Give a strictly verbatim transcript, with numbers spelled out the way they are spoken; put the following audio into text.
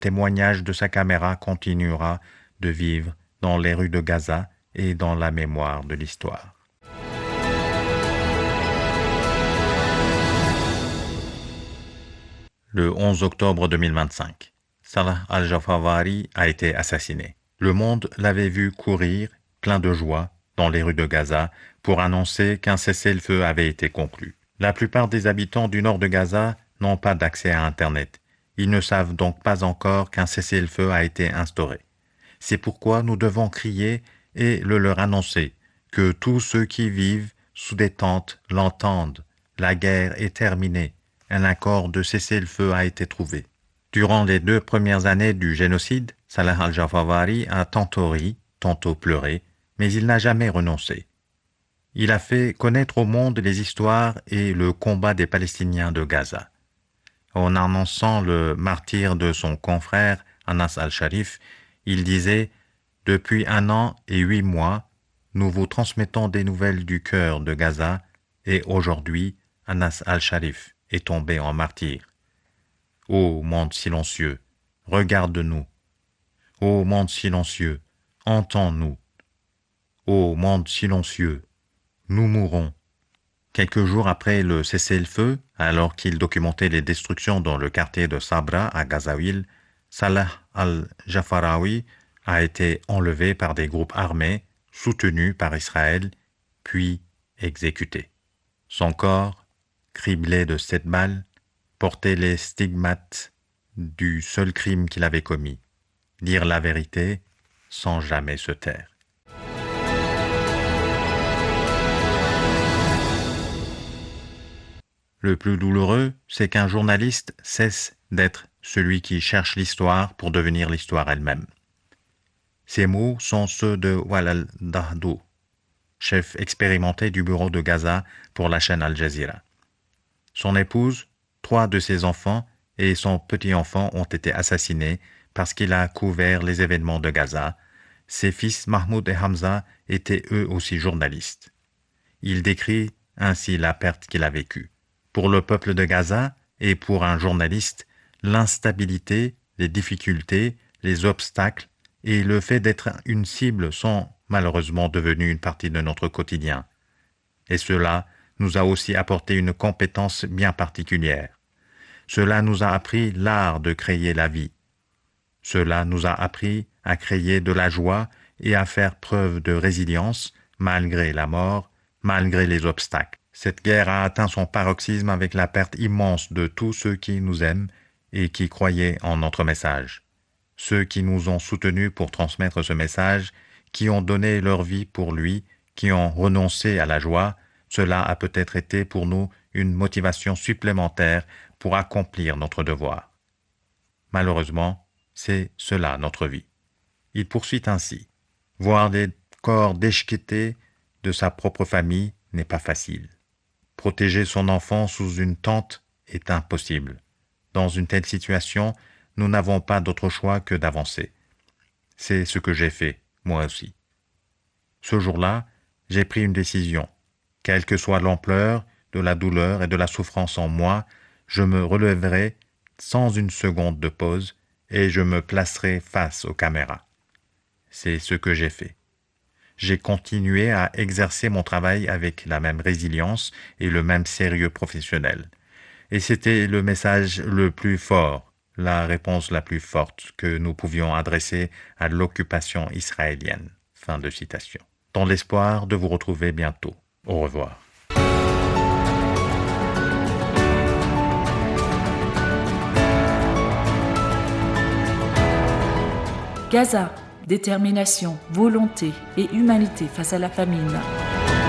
témoignage de sa caméra continuera de vivre dans les rues de Gaza et dans la mémoire de l'histoire. Le onze octobre deux mille vingt-cinq, Salah al-Jafawari a été assassiné. Le monde l'avait vu courir, plein de joie, dans les rues de Gaza pour annoncer qu'un cessez-le-feu avait été conclu. La plupart des habitants du nord de Gaza n'ont pas d'accès à Internet. Ils ne savent donc pas encore qu'un cessez-le-feu a été instauré. C'est pourquoi nous devons crier et le leur annoncer, que tous ceux qui vivent sous des tentes l'entendent. La guerre est terminée. Un accord de cessez-le-feu a été trouvé. Durant les deux premières années du génocide, Salah al-Jafawari a tantôt ri, tantôt pleuré, mais il n'a jamais renoncé. Il a fait connaître au monde les histoires et le combat des Palestiniens de Gaza. En annonçant le martyre de son confrère Anas al-Sharif, il disait « Depuis un an et huit mois, nous vous transmettons des nouvelles du cœur de Gaza et aujourd'hui, Anas al-Sharif est tombé en martyr. Ô monde silencieux, regarde-nous. Ô monde silencieux, entends-nous. Ô monde silencieux, nous mourrons. » Quelques jours après le cessez-le-feu, alors qu'il documentait les destructions dans le quartier de Sabra à Gazawil, Salah al-Jafarawi a été enlevé par des groupes armés soutenus par Israël, puis exécuté. Son corps, criblé de sept balles, portait les stigmates du seul crime qu'il avait commis, dire la vérité sans jamais se taire. Le plus douloureux, c'est qu'un journaliste cesse d'être celui qui cherche l'histoire pour devenir l'histoire elle-même. Ces mots sont ceux de Walal Dahdou, chef expérimenté du bureau de Gaza pour la chaîne Al Jazeera. Son épouse, trois de ses enfants et son petit-enfant ont été assassinés parce qu'il a couvert les événements de Gaza. Ses fils Mahmoud et Hamza étaient eux aussi journalistes. Il décrit ainsi la perte qu'il a vécue. Pour le peuple de Gaza et pour un journaliste, l'instabilité, les difficultés, les obstacles et le fait d'être une cible sont malheureusement devenus une partie de notre quotidien. Et cela nous a aussi apporté une compétence bien particulière. Cela nous a appris l'art de créer la vie. Cela nous a appris à créer de la joie et à faire preuve de résilience malgré la mort, malgré les obstacles. Cette guerre a atteint son paroxysme avec la perte immense de tous ceux qui nous aiment et qui croyaient en notre message. Ceux qui nous ont soutenus pour transmettre ce message, qui ont donné leur vie pour lui, qui ont renoncé à la joie, cela a peut-être été pour nous une motivation supplémentaire pour accomplir notre devoir. Malheureusement, c'est cela notre vie. Il poursuit ainsi. Voir des corps déchiquetés de sa propre famille n'est pas facile. Protéger son enfant sous une tente est impossible. Dans une telle situation, nous n'avons pas d'autre choix que d'avancer. C'est ce que j'ai fait, moi aussi. Ce jour-là, j'ai pris une décision. Quelle que soit l'ampleur de la douleur et de la souffrance en moi, je me relèverai sans une seconde de pause et je me placerai face aux caméras. C'est ce que j'ai fait. J'ai continué à exercer mon travail avec la même résilience et le même sérieux professionnel. Et c'était le message le plus fort, la réponse la plus forte que nous pouvions adresser à l'occupation israélienne. Fin de citation. Dans l'espoir de vous retrouver bientôt. Au revoir. Gaza, détermination, volonté et humanité face à la famine.